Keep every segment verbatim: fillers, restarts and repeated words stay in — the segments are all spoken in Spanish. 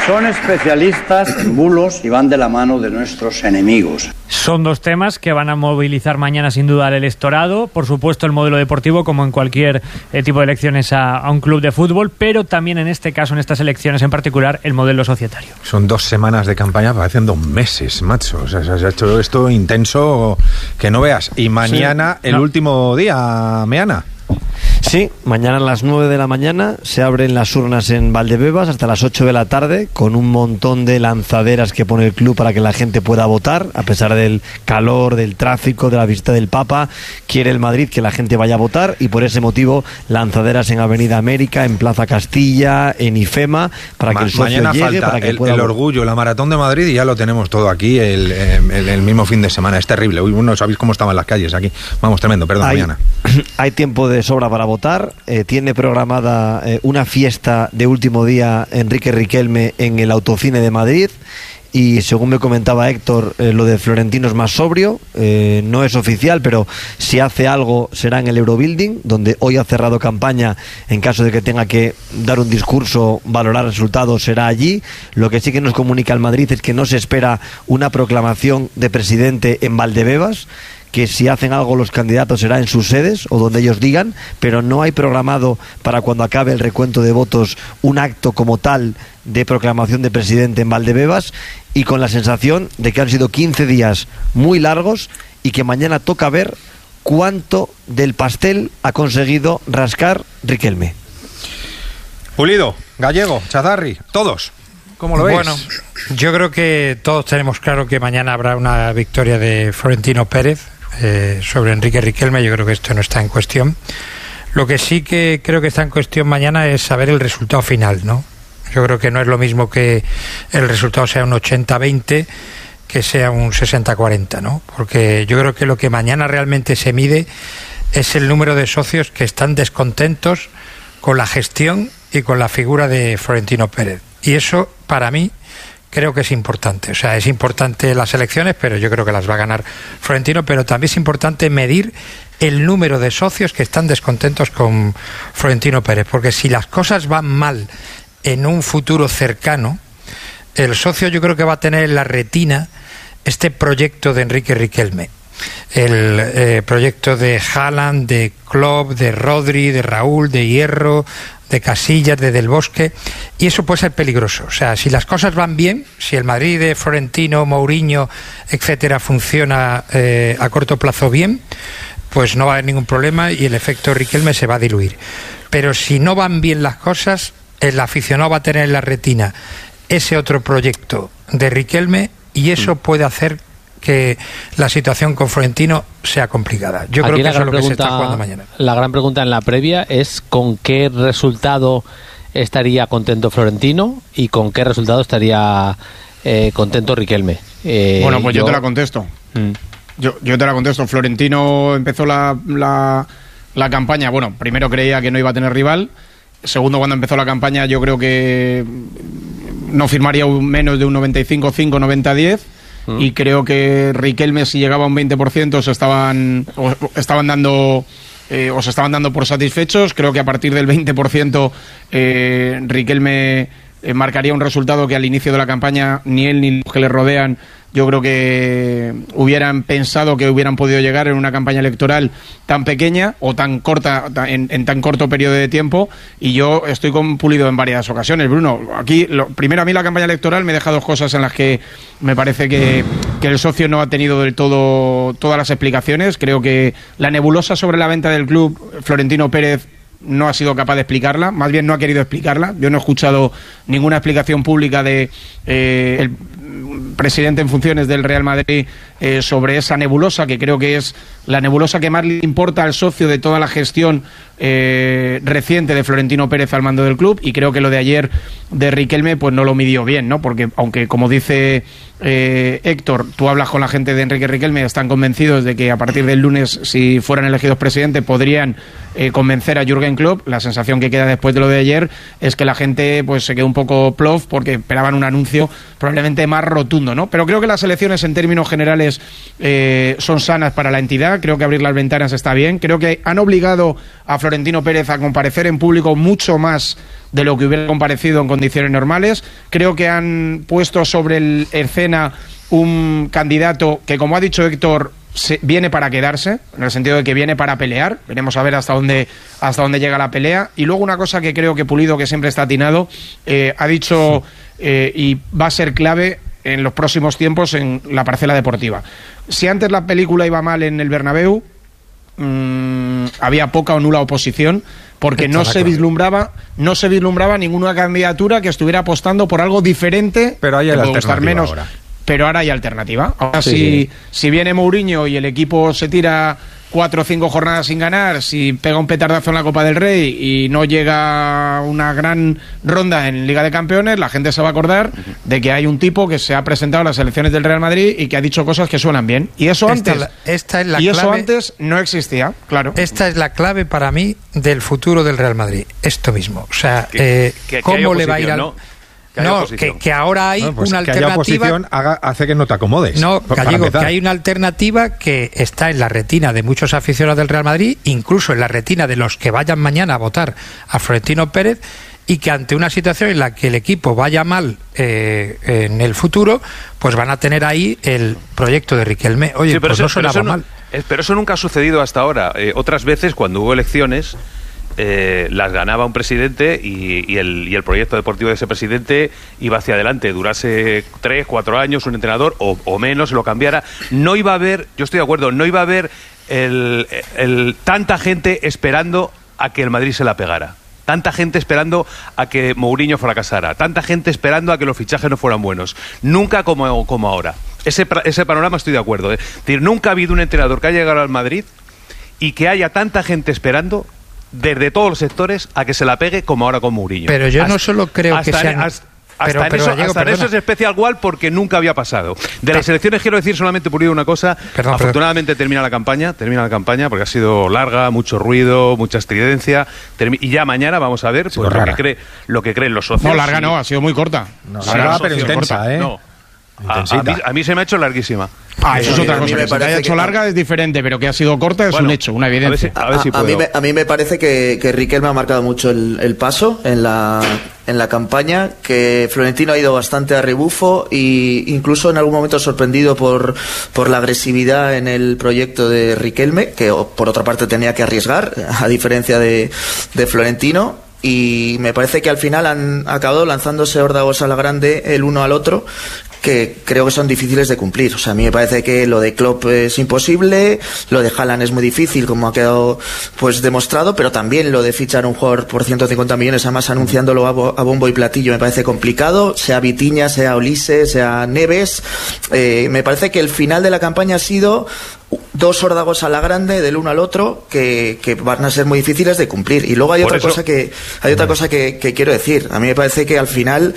Son especialistas en bulos y van de la mano de nuestros enemigos. Son dos temas que van a movilizar mañana sin duda al electorado. Por supuesto el modelo deportivo, como en cualquier eh, tipo de elecciones a, a un club de fútbol, pero también en este caso, en estas elecciones en particular, el modelo societario. Son dos semanas de campaña, parecen dos meses, macho. O sea, se ha hecho esto intenso que no veas. Y mañana sí, el no. último día, Meana. Sí, mañana a las nueve de la mañana se abren las urnas en Valdebebas hasta las ocho de la tarde, con un montón de lanzaderas que pone el club para que la gente pueda votar, a pesar del calor, del tráfico, de la visita del Papa. Quiere el Madrid que la gente vaya a votar y por ese motivo lanzaderas en Avenida América, en Plaza Castilla, en IFEMA, para Ma- que el socio mañana llegue, falta para que el, pueda el votar. orgullo, la maratón de Madrid, y ya lo tenemos todo aquí el, el, el mismo fin de semana. Es terrible. Uy, no sabéis cómo estaban las calles aquí. Vamos, tremendo, perdón, hay, mañana. Hay tiempo de sobra para votar. Eh, tiene programada eh, una fiesta de último día Enrique Riquelme en el Autocine de Madrid. Y según me comentaba Héctor, eh, lo de Florentino es más sobrio, eh, no es oficial, pero si hace algo será en el Eurobuilding, donde hoy ha cerrado campaña. En caso de que tenga que dar un discurso, valorar resultados, será allí. Lo que sí que nos comunica el Madrid es que no se espera una proclamación de presidente en Valdebebas, que si hacen algo los candidatos será en sus sedes o donde ellos digan, pero no hay programado para cuando acabe el recuento de votos un acto como tal de proclamación de presidente en Valdebebas, y con la sensación de que han sido quince días muy largos y que mañana toca ver cuánto del pastel ha conseguido rascar Riquelme. Pulido, Gallego, Chazarri, todos. ¿Cómo lo veis? Bueno, yo creo que todos tenemos claro que mañana habrá una victoria de Florentino Pérez eh, sobre Enrique Riquelme. Yo creo que esto no está en cuestión. Lo que sí que creo que está en cuestión mañana es saber el resultado final, ¿no? Yo creo que no es lo mismo que el resultado sea un ochenta veinte que sea un sesenta cuarenta, ¿no? Porque yo creo que lo que mañana realmente se mide es el número de socios que están descontentos con la gestión y con la figura de Florentino Pérez. Y eso, para mí, creo que es importante. O sea, es importante las elecciones, pero yo creo que las va a ganar Florentino, pero también es importante medir el número de socios que están descontentos con Florentino Pérez. Porque si las cosas van mal en un futuro cercano, el socio yo creo que va a tener en la retina este proyecto de Enrique Riquelme. El eh, proyecto de Haaland, de Klopp, de Rodri, de Raúl, de Hierro, de Casillas, de Del Bosque, y eso puede ser peligroso. O sea, si las cosas van bien, si el Madrid de Florentino, Mourinho, etcétera, funciona eh, a corto plazo bien, pues no va a haber ningún problema y el efecto Riquelme se va a diluir. Pero si no van bien las cosas, el aficionado va a tener en la retina ese otro proyecto de Riquelme, y eso puede hacer que la situación con Florentino sea complicada. Yo Aquí creo que eso es lo pregunta, que se está jugando mañana. La gran pregunta en la previa es ¿con qué resultado estaría contento Florentino y con qué resultado estaría eh, contento Riquelme? Eh, bueno, pues yo, yo te la contesto. Mm. Yo, yo te la contesto. Florentino empezó la, la, la campaña, bueno, primero creía que no iba a tener rival. Segundo, cuando empezó la campaña yo creo que no firmaría un menos de un noventa y cinco cinco, noventa diez. Y creo que Riquelme, si llegaba a un veinte por ciento, se estaban, o, estaban dando eh, o se estaban dando por satisfechos. Creo que a partir del veinte por ciento eh, Riquelme eh, marcaría un resultado que al inicio de la campaña ni él ni los que le rodean, yo creo que hubieran pensado que hubieran podido llegar en una campaña electoral tan pequeña o tan corta, en, en tan corto periodo de tiempo. Y yo estoy con Pulido en varias ocasiones, Bruno. Aquí, lo, primero, a mí la campaña electoral me deja dos cosas en las que me parece que, que el socio no ha tenido del todo todas las explicaciones. Creo que la nebulosa sobre la venta del club, Florentino Pérez no ha sido capaz de explicarla, más bien no ha querido explicarla. Yo no he escuchado ninguna explicación pública de eh, el presidente en funciones del Real Madrid eh, sobre esa nebulosa, que creo que es la nebulosa que más le importa al socio de toda la gestión eh, reciente de Florentino Pérez al mando del club. Y creo que lo de ayer de Riquelme pues no lo midió bien, ¿no? Porque aunque, como dice eh, Héctor, tú hablas con la gente de Enrique Riquelme, están convencidos de que a partir del lunes, si fueran elegidos presidente, podrían eh, convencer a Jürgen Klopp. La sensación que queda después de lo de ayer es que la gente pues se quedó un poco plof porque esperaban un anuncio probablemente más rotundo, ¿no? Pero creo que las elecciones en términos generales eh, son sanas para la entidad. Creo que abrir las ventanas está bien. Creo que han obligado a Florentino Pérez a comparecer en público mucho más de lo que hubiera comparecido en condiciones normales. Creo que han puesto sobre el escena un candidato que, como ha dicho Héctor, se, viene para quedarse, en el sentido de que viene para pelear. Veremos a ver hasta dónde hasta dónde llega la pelea. Y luego una cosa que creo que Pulido, que siempre está atinado, eh, ha dicho eh, y va a ser clave en los próximos tiempos en la parcela deportiva. Si antes la película iba mal en el Bernabéu, mmm, había poca o nula oposición, porque no se vislumbraba no se vislumbraba ninguna candidatura que estuviera apostando por algo diferente, pero hay que la puede gustar menos ahora. Pero ahora hay alternativa. Ahora sí, si, sí. si viene Mourinho y el equipo se tira cuatro o cinco jornadas sin ganar, si pega un petardazo en la Copa del Rey y no llega a una gran ronda en Liga de Campeones, la gente se va a acordar de que hay un tipo que se ha presentado a las elecciones del Real Madrid y que ha dicho cosas que suenan bien. Y eso esta antes la, esta es la y clave, eso antes no existía, claro. Esta es la clave para mí del futuro del Real Madrid. Esto mismo. O sea, que, eh, que, que ¿cómo le va a ir al... ¿no? Que no, que, que ahora hay bueno, pues una que alternativa. haya oposición haga, hace que no te acomodes. No, para Gallego, empezar. que hay una alternativa que está en la retina de muchos aficionados del Real Madrid, incluso en la retina de los que vayan mañana a votar a Florentino Pérez, y que ante una situación en la que el equipo vaya mal eh, en el futuro, pues van a tener ahí el proyecto de Riquelme. Oye, sí, pero pues eso, no sonaba pero eso mal. No, eh, pero eso nunca ha sucedido hasta ahora. Eh, otras veces, cuando hubo elecciones, Eh, las ganaba un presidente y, y, el, y el proyecto deportivo de ese presidente iba hacia adelante, durase tres, cuatro años un entrenador o, o menos, se lo cambiara. No iba a haber, yo estoy de acuerdo, no iba a haber el, el, tanta gente esperando a que el Madrid se la pegara. Tanta gente esperando a que Mourinho fracasara. Tanta gente esperando a que los fichajes no fueran buenos. Nunca como, como ahora. Ese, ese panorama estoy de acuerdo. ¿eh? Es decir, nunca ha habido un entrenador que haya llegado al Madrid y que haya tanta gente esperando desde todos los sectores a que se la pegue como ahora con Mourinho. Pero yo hasta, no solo creo que sean... Hasta, pero, hasta pero, en, eso, Gallego, hasta en eso es especial igual porque nunca había pasado. De las elecciones quiero decir solamente por ir una cosa. Perdón, Afortunadamente perdón. termina la campaña, termina la campaña porque ha sido larga, mucho ruido, mucha estridencia. Termi- y ya mañana vamos a ver pues, lo, que cree, lo que creen los socios. No, larga y... no, ha sido muy corta. No, larga, pero intensa, corta. ¿eh? No. A, a, mí, a mí se me ha hecho larguísima. Ah, eso sí, es otra cosa. Que se te haya hecho que... larga es diferente, pero que ha sido corta es bueno, un hecho, una evidencia. A, ver si, a, ver si a, a, mí, me, a mí me parece que, que Riquelme ha marcado mucho el, el paso en la, en la campaña, que Florentino ha ido bastante a rebufo e incluso en algún momento sorprendido por, por la agresividad en el proyecto de Riquelme, que por otra parte tenía que arriesgar, a diferencia de, de Florentino. Y me parece que al final han acabado lanzándose órdagos a la grande el uno al otro, que creo que son difíciles de cumplir. O sea, a mí me parece que lo de Klopp es imposible, lo de Haaland es muy difícil, como ha quedado pues demostrado, pero también lo de fichar un jugador por ciento cincuenta millones, además anunciándolo a, bo- a bombo y platillo, me parece complicado, sea Vitinha, sea Olise, sea Neves. Eh, me parece que el final de la campaña ha sido dos órdagos a la grande del uno al otro que, que van a ser muy difíciles de cumplir. Y luego hay Por otra eso... cosa que hay otra cosa que, que quiero decir. A mí me parece que al final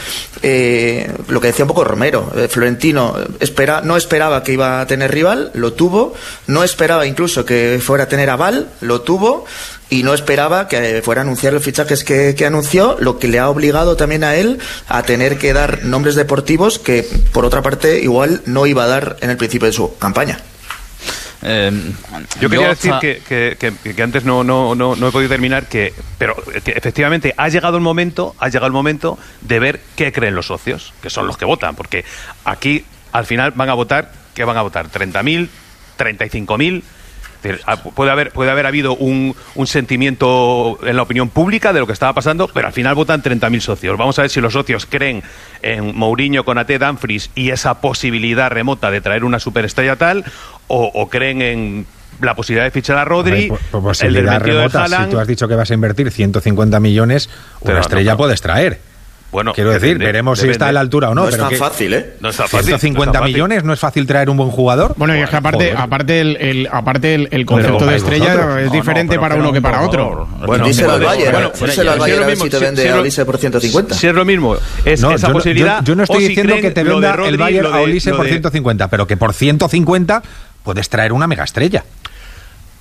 eh, lo que decía un poco Romero, eh, Florentino espera, no esperaba que iba a tener rival, lo tuvo, no esperaba incluso que fuera a tener aval, lo tuvo, y no esperaba que fuera a anunciar los fichajes que, que anunció, lo que le ha obligado también a él a tener que dar nombres deportivos que por otra parte igual no iba a dar en el principio de su campaña. Eh, yo quería yo, decir o sea, que, que, que, que antes no, no, no, no he podido terminar, que, pero que efectivamente ha llegado el momento, ha llegado el momento de ver qué creen los socios, que son los que votan, porque aquí al final van a votar, ¿qué van a votar? ¿treinta mil? ¿treinta y cinco mil? Puede haber, puede haber habido un, un sentimiento en la opinión pública de lo que estaba pasando, pero al final votan treinta mil socios. Vamos a ver si los socios creen en Mourinho, Konaté, Dumfries y esa posibilidad remota de traer una superestrella tal, o, o creen en la posibilidad de fichar a Rodri, por, por posibilidad el remota, de Haaland. Si tú has dicho que vas a invertir ciento cincuenta millones, una pero estrella no, no. puedes traer. Bueno, quiero decir, depende, veremos depende. si está a la altura o no. No pero es tan que fácil, ¿eh? No está fácil. ciento cincuenta no millones, ¿no es fácil traer un buen jugador? Bueno, y es que aparte, Joder. aparte el, el aparte el, el concepto pero de estrella vosotros. es No, diferente no, para uno que para otro. Bueno, díselo al Bayern, bueno, díselo al Bayern a ver si te vende a Olise por ciento cincuenta. Si es lo mismo, es no, esa yo posibilidad. No, yo, yo no estoy si diciendo que te venda Rodri, el Bayern de, a Olise por de... ciento cincuenta, pero que por ciento cincuenta puedes traer una megaestrella.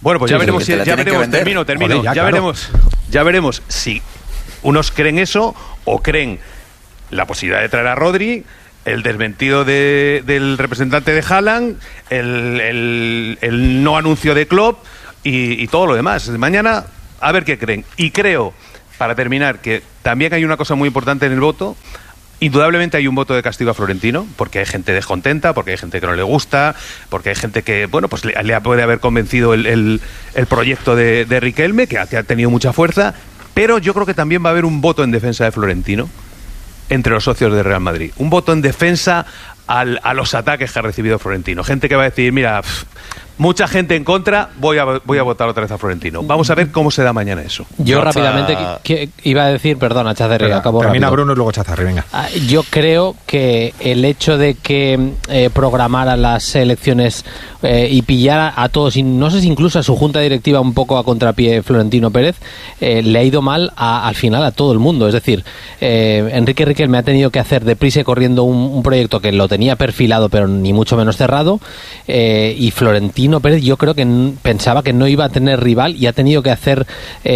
Bueno, pues Sí, ya sí, veremos, que si, te la ya tienen que veremos, vender. termino, termino, Joder, ya, ya, claro. veremos, ya veremos si unos creen eso o creen la posibilidad de traer a Rodri, el desmentido de, del representante de Haaland, el, el, el no anuncio de Klopp y, y todo lo demás. Mañana, a ver qué creen. Y creo, para terminar, que también hay una cosa muy importante en el voto. Indudablemente hay un voto de castigo a Florentino, porque hay gente descontenta, porque hay gente que no le gusta, porque hay gente que, bueno, pues le, le puede haber convencido el, el, el proyecto de, de Riquelme, que ha, que ha tenido mucha fuerza, pero yo creo que también va a haber un voto en defensa de Florentino entre los socios de Real Madrid. Un voto en defensa al, a los ataques que ha recibido Florentino. Gente que va a decir, mira, pff, mucha gente en contra, voy a, voy a votar otra vez a Florentino. Vamos a ver cómo se da mañana eso. Yo, Yo rápidamente hasta- que, que iba a decir, perdona, Chazarri, Espera, acabo termina rápido. Bruno y luego Chazarri, venga. Ah, Yo creo que el hecho de que eh, programara las elecciones eh, y pillara a todos, y no sé si incluso a su junta directiva un poco a contrapié Florentino Pérez, eh, le ha ido mal a- al final a todo el mundo. Es decir, eh, Enrique Riquelme ha tenido que hacer deprisa y corriendo un, un proyecto que lo tenía perfilado, pero ni mucho menos cerrado, eh, y Florentino Pérez yo creo que n- pensaba que no iba a tener rival y ha tenido que hacer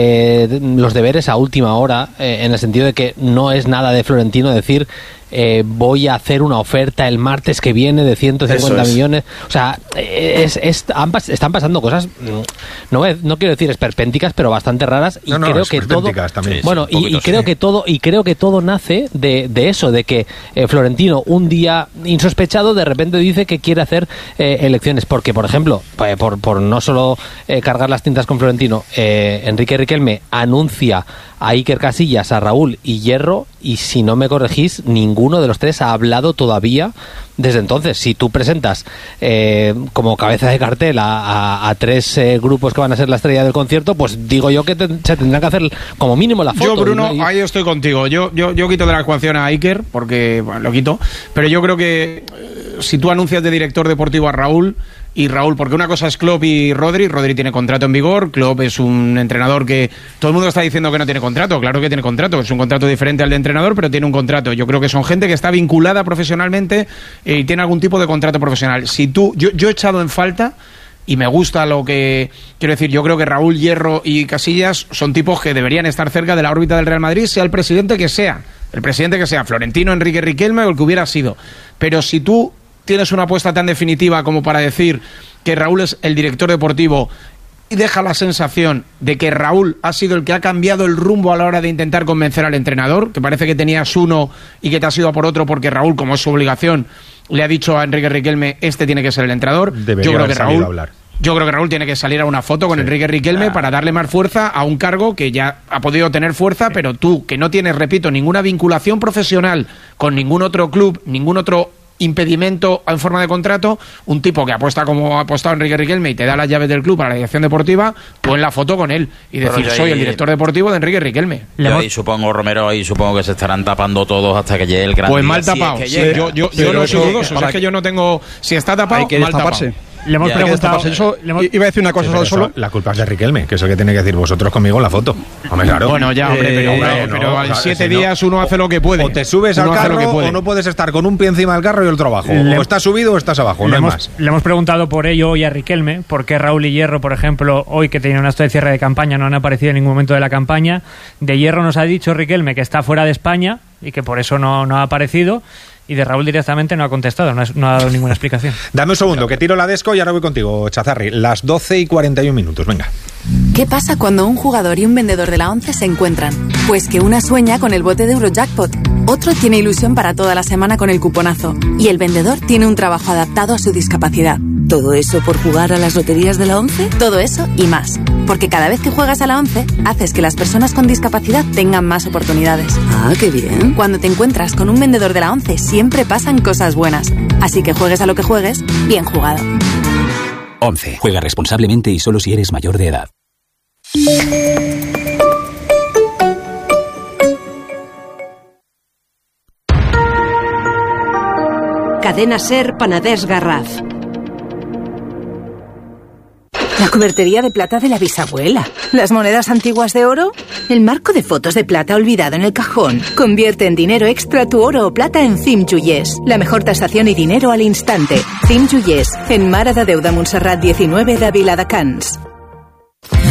eh, los deberes a última hora, eh, en el sentido de que no es nada de Florentino decir eh, voy a hacer una oferta el martes que viene de ciento cincuenta Eso es. millones. O sea, es, es- han pas- están pasando cosas, mm, no, es- no quiero decir esperpénticas, pero bastante raras, y No, no, creo que todo esperpénticas también. bueno, Sí, sí, un y, y poquito, creo sí. que todo y creo que todo nace de, de eso, de que eh, Florentino un día insospechado de repente dice que quiere hacer eh, elecciones, porque por ejemplo, eh, por, por no solo eh, cargar las tintas con Florentino, eh, Enrique Riquelme anuncia a Iker Casillas, a Raúl y Hierro, y si no me corregís, ninguno de los tres ha hablado todavía desde entonces. Si tú presentas eh, como cabeza de cartel a, a- a tres eh, grupos que van a ser la estrella del concierto, pues digo yo que te- se tendrán que hacer como mínimo la foto. Yo, Bruno, y no- y- ahí estoy contigo. Yo, yo, yo quito de la ecuación a Iker, porque bueno, lo quito. Pero yo creo que eh, si tú anuncias de director deportivo a Raúl, y Raúl, porque una cosa es Klopp y Rodri, Rodri tiene contrato en vigor, Klopp es un entrenador que todo el mundo está diciendo que no tiene contrato, claro que tiene contrato, es un contrato diferente al de entrenador, pero tiene un contrato. Yo creo que son gente que está vinculada profesionalmente y tiene algún tipo de contrato profesional. Si tú, yo, yo he echado en falta, y me gusta lo que quiero decir, yo creo que Raúl, Hierro y Casillas son tipos que deberían estar cerca de la órbita del Real Madrid, sea el presidente que sea, el presidente que sea, Florentino, Enrique Riquelme o el que hubiera sido. Pero si tú tienes una apuesta tan definitiva como para decir que Raúl es el director deportivo y deja la sensación de que Raúl ha sido el que ha cambiado el rumbo a la hora de intentar convencer al entrenador, que parece que tenías uno y que te has ido a por otro porque Raúl, como es su obligación, le ha dicho a Enrique Riquelme, este tiene que ser el entrenador. Debería Yo creo haber que salido Raúl a hablar. Yo creo que Raúl tiene que salir a una foto con Sí. Enrique Riquelme para darle más fuerza a un cargo que ya ha podido tener fuerza, pero tú, que no tienes, repito, ninguna vinculación profesional con ningún otro club, ningún otro impedimento en forma de contrato, un tipo que apuesta como ha apostado Enrique Riquelme y te da las llaves del club para la dirección deportiva, tú en la foto con él y Pero decir, yo soy ahí- el director deportivo de Enrique Riquelme. Le Yo hemos- ahí supongo, Romero, ahí supongo que se estarán tapando todos hasta que llegue el gran Pues día, mal si es tapado. que Sí, llega. yo yo, yo Pero no eso- soy dudoso, o sea, para es que que- yo no tengo... Si está tapado, Hay que mal destaparse. tapado. Le hemos Ya, Hay que preguntado. destaparse. Eso, le hemos- iba a decir una cosa Sí, pero solo. eso, la culpa es de Riquelme, que es el que tiene que decir vosotros conmigo en la foto. Hombre, claro. Bueno, ya, hombre, pero, Eh, hombre, no, pero o en sea, siete si no- días uno hace lo que puede. O te subes al Uno hace lo carro que puede. o no puedes estar con un pie encima del carro y otro abajo. Le- O estás subido o estás abajo, Le no hay hemos, más. le hemos preguntado por ello hoy a Riquelme, por qué Raúl y Hierro, por ejemplo, hoy que tenían una de cierre de campaña, no han aparecido en ningún momento de la campaña. De Hierro nos ha dicho Riquelme que está fuera de España y que por eso no, no ha aparecido. Y de Raúl directamente no ha contestado, no ha, no ha dado ninguna explicación. Dame un segundo, que tiro la desco y ahora voy contigo, Chazarri. Las doce y cuarenta y un minutos, venga. ¿Qué pasa cuando un jugador y un vendedor de la ONCE se encuentran? Pues que una sueña con el bote de Eurojackpot, otro tiene ilusión para toda la semana con el cuponazo y el vendedor tiene un trabajo adaptado a su discapacidad. ¿Todo eso por jugar a las loterías de la ONCE? Todo eso y más. Porque cada vez que juegas a la ONCE, haces que las personas con discapacidad tengan más oportunidades. Ah, qué bien. Cuando te encuentras con un vendedor de la ONCE, siempre pasan cosas buenas. Así que juegues a lo que juegues, bien jugado. once. Juega responsablemente y solo si eres mayor de edad. Cadena Ser Panadés Garraf. La cubertería de plata de la bisabuela. Las monedas antiguas de oro. El marco de fotos de plata olvidado en el cajón. Convierte en dinero extra tu oro o plata en Cim Joiers. La mejor tasación y dinero al instante. Cim Joiers. En Mara de Deuda Montserrat diecinueve de Viladecans.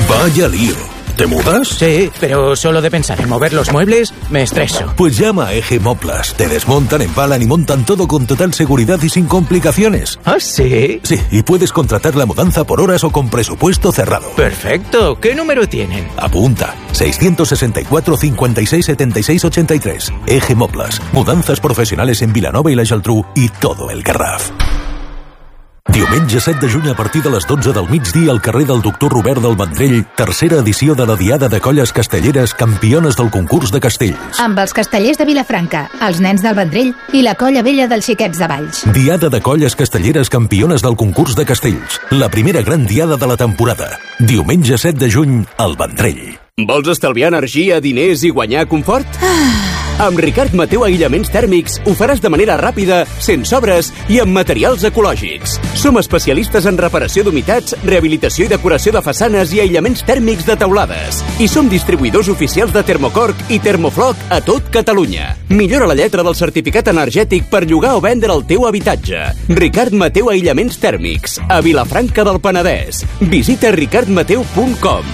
Vaya lío. ¿Te mudas? Sí, pero solo de pensar en mover los muebles me estreso. Pues llama a Eje Moplas. Te desmontan, empalan y montan todo con total seguridad y sin complicaciones. ¿Ah, sí? Sí, y puedes contratar la mudanza por horas o con presupuesto cerrado. Perfecto. ¿Qué número tienen? Apunta. seiscientos sesenta y cuatro, cincuenta y seis, setenta y seis, ochenta y tres. Eje Moplas. Mudanzas profesionales en Vilanova i la Geltrú i todo el Garraf. Diumenge set de juny a partir de les dotze del migdia al carrer del Doctor Robert del Vendrell, tercera edició de la Diada de Colles Castelleres, campiones del concurs de castells. Amb els castellers de Vilafranca, els nens del Vendrell i la colla vella dels xiquets de Valls. Diada de Colles Castelleres, campiones del concurs de castells. La primera gran diada de la temporada. Diumenge set de juny al Vendrell. Vols estalviar energia, diners i guanyar confort? Ah. Amb Ricard Mateu Aïllaments Tèrmics ho faràs de manera ràpida, sense obres i amb materials ecològics. Som especialistes en reparació d'humitats, rehabilitació i decoració de façanes i aïllaments tèrmics de teulades. I som distribuïdors oficials de Termocork i Termofloc a tot Catalunya. Millora la lletra del certificat energètic per llogar o vendre el teu habitatge. Ricard Mateu Aïllaments Tèrmics, a Vilafranca del Penedès. Visita ricard mateu punt com.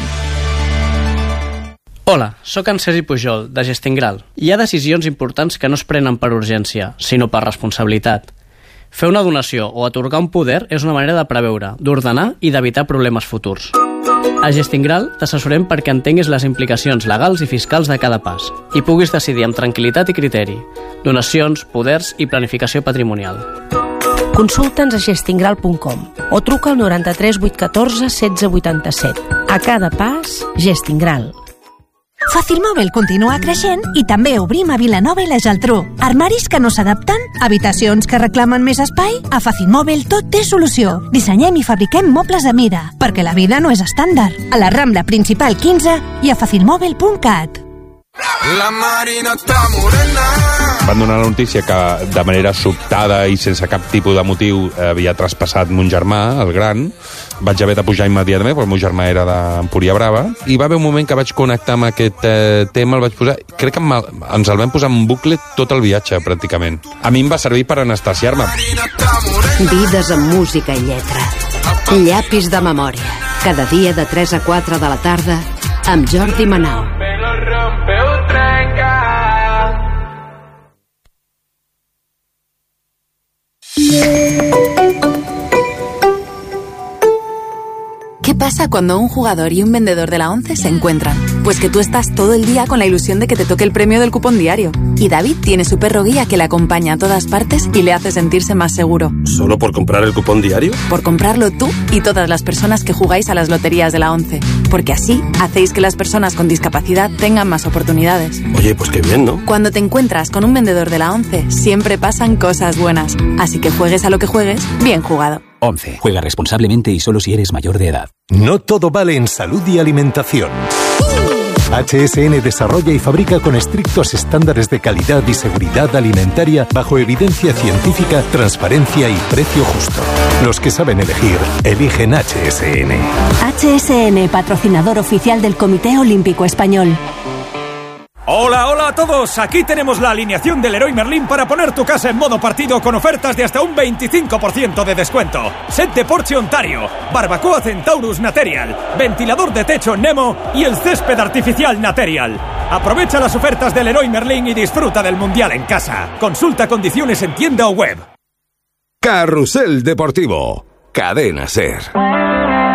Hola, sóc en Sergi Pujol, de Gestingral. Hi ha decisions importants que no es prenen per urgència, sinó per responsabilitat. Fer una donació o atorgar un poder és una manera de preveure, d'ordenar i d'evitar problemes futurs. A Gestingral t'assessorem perquè entenguis les implicacions legals i fiscals de cada pas i puguis decidir amb tranquil·litat i criteri. Donacions, poders i planificació patrimonial. Consulta'ns a gestingral punt com o truca al noranta-tres vuit catorze setze vuitanta-set. A cada pas, Gestingral. Facilmòbil continua creixent i també obrim a Vilanova i la Geltrú. Armaris que no s'adapten? Habitacions que reclamen més espai? A Facilmòbil tot té solució. Dissenyem i fabriquem mobles a mida, perquè la vida no és estàndard. A la Rambla Principal quinze i a facilmòbil punt cat. La Marina està morena. Van donar la notícia que de manera sobtada i sense cap tipus de motiu havia traspassat mon germà, el gran. Vaig haver de pujar immediatament, perquè el meu germà era d'Empúria Brava, i va haver un moment que vaig connectar amb aquest eh, tema, el vaig posar, crec que em, ens el vam posar en bucle tot el viatge, pràcticament. A mi em va servir per anestesiar-me. Vides amb música i lletra. Llapis de memòria. Cada dia de tres a quatre de la tarda amb Jordi Manau. ¿Qué pasa cuando un jugador y un vendedor de la ONCE se encuentran? Pues que tú estás todo el día con la ilusión de que te toque el premio del cupón diario. Y David tiene su perro guía que le acompaña a todas partes y le hace sentirse más seguro. ¿Solo por comprar el cupón diario? Por comprarlo tú y todas las personas que jugáis a las loterías de la ONCE. Porque así hacéis que las personas con discapacidad tengan más oportunidades. Oye, pues qué bien, ¿no? Cuando te encuentras con un vendedor de la ONCE, siempre pasan cosas buenas. Así que juegues a lo que juegues, bien jugado. once. Juega responsablemente y solo si eres mayor de edad. No todo vale en salud y alimentación. H S N desarrolla y fabrica con estrictos estándares de calidad y seguridad alimentaria bajo evidencia científica, transparencia y precio justo. Los que saben elegir, eligen H S N. H S N, patrocinador oficial del Comité Olímpico Español. Hola, hola a todos. Aquí tenemos la alineación del Leroy Merlin para poner tu casa en modo partido con ofertas de hasta un veinticinco por ciento de descuento. Set de Porsche Ontario, barbacoa Centaurus Material, ventilador de techo Nemo y el césped artificial Material. Aprovecha las ofertas del Leroy Merlin y disfruta del Mundial en casa. Consulta condiciones en tienda o web. Carrusel Deportivo. Cadena SER.